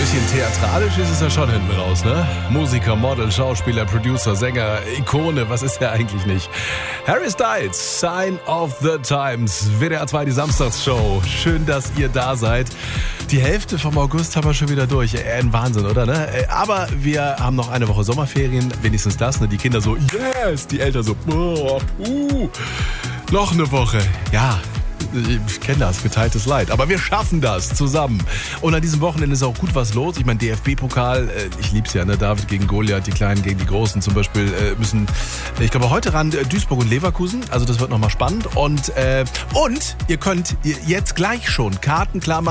Bisschen theatralisch ist es ja schon hinten raus, ne? Musiker, Model, Schauspieler, Producer, Sänger, Ikone, was ist er eigentlich nicht? Harry Styles, Sign of the Times, WDR 2, die Samstagsshow. Schön, dass ihr da seid. Die Hälfte vom August haben wir schon wieder durch. Ein Wahnsinn, oder? Ne? Aber wir haben noch eine Woche Sommerferien, wenigstens das. Ne? Die Kinder so, yes, die Eltern so, noch eine Woche. Ja, ich kenne das, geteiltes Leid. Aber wir schaffen das zusammen. Und an diesem Wochenende ist auch gut was los. Ich meine, DFB-Pokal, ich lieb's ja, ne? David gegen Goliath, die Kleinen gegen die Großen zum Beispiel müssen, ich glaube, heute ran Duisburg und Leverkusen. Also das wird nochmal spannend. Und ihr könnt jetzt gleich schon Karten klar machen.